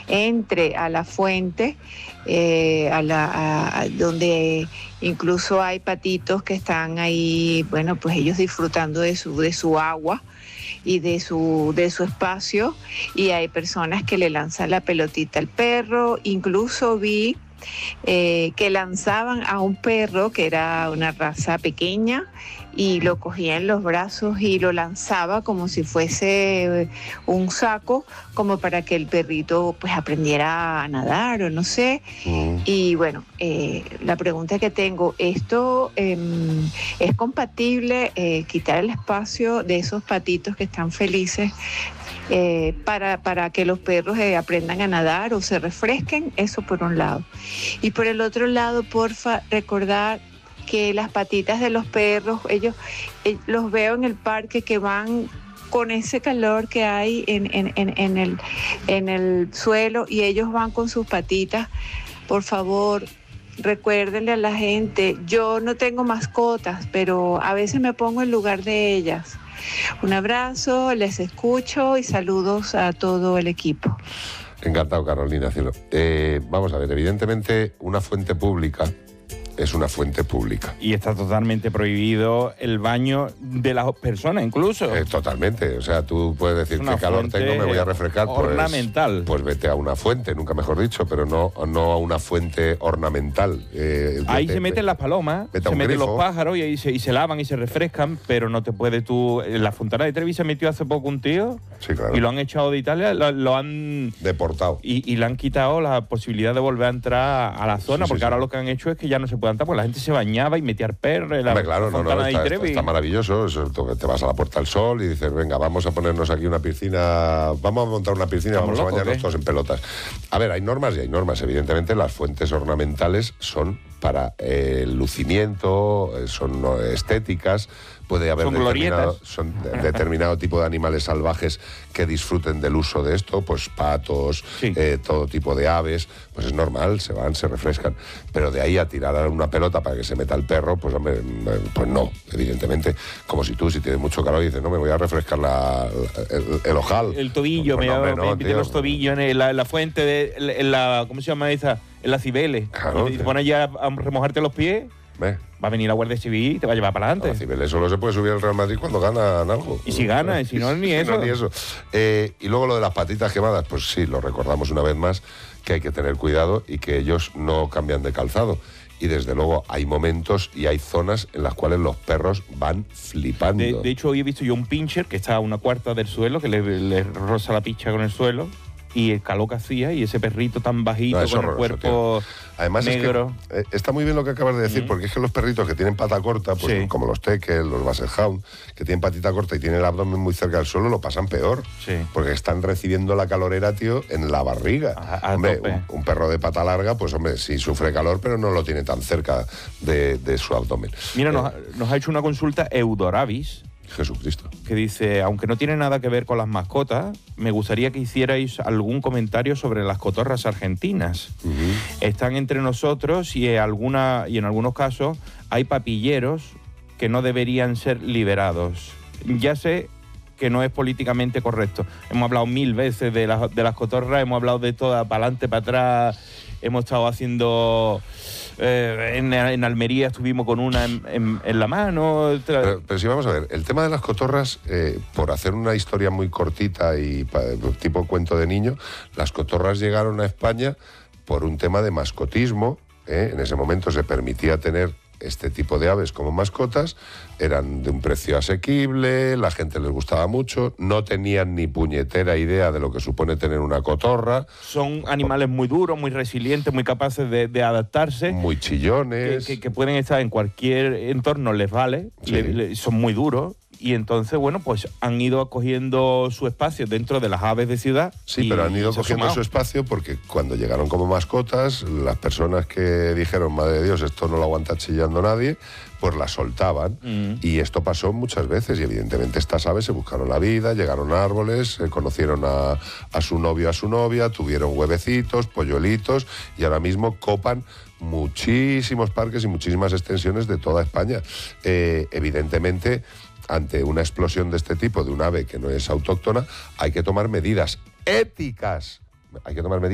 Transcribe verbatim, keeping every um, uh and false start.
entre a la fuente, eh, a la, a, a donde incluso hay patitos que están ahí, bueno, pues ellos disfrutando de su, de su agua y de su, de su espacio, y hay personas que le lanzan la pelotita al perro. Incluso vi eh, que lanzaban a un perro que era una raza pequeña y lo cogía en los brazos y lo lanzaba como si fuese un saco, como para que el perrito pues aprendiera a nadar o no sé. Mm. Y bueno, eh, la pregunta que tengo, ¿esto eh, es compatible eh, quitar el espacio de esos patitos que están felices eh, para, para que los perros eh, aprendan a nadar o se refresquen? Eso por un lado. Y por el otro lado, porfa, recordar que las patitas de los perros, ellos eh, los veo en el parque que van con ese calor que hay en, en, en, en, el, en el suelo, y ellos van con sus patitas. Por favor, recuérdenle a la gente, yo no tengo mascotas, pero a veces me pongo en lugar de ellas. Un abrazo, les escucho y saludos a todo el equipo. Encantado, Carolina, cielo. Eh, vamos a ver, evidentemente una fuente pública es una fuente pública. Y está totalmente prohibido el baño de las personas, incluso. Eh, totalmente. O sea, tú puedes decir qué calor tengo, me voy a refrescar. Ornamental. Pues, pues vete a una fuente, nunca mejor dicho, pero no, no a una fuente ornamental. Eh, ahí vete, se meten las palomas, se meten grifo. Los pájaros y ahí se, y se lavan y se refrescan, pero no te puedes tú... En la Fontana de Trevi se metió hace poco un tío, sí, claro, y lo han echado de Italia, lo, lo han... deportado. Y, y le han quitado la posibilidad de volver a entrar a la zona, sí, porque sí, ahora sí. Lo que han hecho es que ya no se puede entrar, porque la gente se bañaba y metía perros en la Hombre, claro, Fontana no, no, de está, Trevi. Está, está maravilloso. Eso, te vas a la Puerta del Sol y dices, venga, vamos a ponernos aquí una piscina, vamos a montar una piscina, vamos locos, a bañarnos ¿qué? Todos en pelotas. A ver, hay normas y hay normas. Evidentemente, las fuentes ornamentales son para eh, el lucimiento, son no, estéticas. Puede haber son determinado, son de, determinado tipo de animales salvajes que disfruten del uso de esto, pues patos, sí. eh, todo tipo de aves, pues es normal, se van, se refrescan. Pero de ahí a tirar a una pelota para que se meta el perro, pues hombre, pues no, evidentemente. Como si tú, si tienes mucho calor y dices, no, me voy a refrescar la, el, el ojal. El tobillo, pues, me, hombre, no, me mete los tobillos en la, en la fuente, de, en la, ¿cómo se llama esa? En la Cibeles. Claro, y te pones ya a remojarte los pies. ¿Ve? Va a venir la Guardia Civil y te va a llevar para adelante. A Cibeles solo se puede subir al Real Madrid cuando ganan algo. Y si gana, y si no, ni eso. No, ni eso. Eh, y luego lo de las patitas quemadas, pues sí, lo recordamos una vez más, que hay que tener cuidado y que ellos no cambian de calzado. Y desde luego hay momentos y hay zonas en las cuales los perros van flipando. De, de hecho, hoy he visto yo un pincher que está a una cuarta del suelo, que le, le roza la picha con el suelo. Y el calor que hacía, y ese perrito tan bajito, no, con horroroso, el cuerpo tío. Además negro. Es que, eh, está muy bien lo que acabas de decir, mm. porque es que los perritos que tienen pata corta, pues sí. como los tekel, los basset hound, que tienen patita corta y tienen el abdomen muy cerca del suelo, lo pasan peor. Sí. Porque están recibiendo la calorera, tío, en la barriga. A, a hombre, un, un perro de pata larga, pues hombre, sí sufre calor, pero no lo tiene tan cerca de, de su abdomen. Mira, eh, nos, nos ha hecho una consulta Eudoravis, Jesucristo, que dice, aunque no tiene nada que ver con las mascotas, me gustaría que hicierais algún comentario sobre las cotorras argentinas. Uh-huh. Están entre nosotros y en, alguna, y en algunos casos hay papilleros que no deberían ser liberados. Ya sé que no es políticamente correcto. Hemos hablado mil veces de, la, de las cotorras, hemos hablado de todas, para adelante, para atrás, hemos estado haciendo... Eh, en, en Almería estuvimos con una en, en, en la mano. Pero, pero sí, vamos a ver, el tema de las cotorras, eh, por hacer una historia muy cortita y pa, tipo cuento de niño, las cotorras llegaron a España por un tema de mascotismo. ¿eh? En ese momento se permitía tener este tipo de aves como mascotas, eran de un precio asequible, la gente les gustaba mucho, no tenían ni puñetera idea de lo que supone tener una cotorra. Son animales muy duros, muy resilientes, muy capaces de, de adaptarse. Muy chillones. Que, que, que pueden estar en cualquier entorno, les vale, sí. le, le, son muy duros. Y entonces, bueno, pues han ido cogiendo su espacio dentro de las aves de ciudad. Sí, pero han ido cogiendo su espacio porque cuando llegaron como mascotas, las personas que dijeron, madre de Dios, esto no lo aguanta chillando nadie, pues las soltaban. Mm. Y esto pasó muchas veces y evidentemente estas aves se buscaron la vida, llegaron a árboles, eh, conocieron a, a su novio, a su novia, tuvieron huevecitos, polluelitos y ahora mismo copan muchísimos parques y muchísimas extensiones de toda España. Eh, evidentemente... ante una explosión de este tipo, de un ave que no es autóctona, hay que tomar medidas éticas. Hay que tomar medidas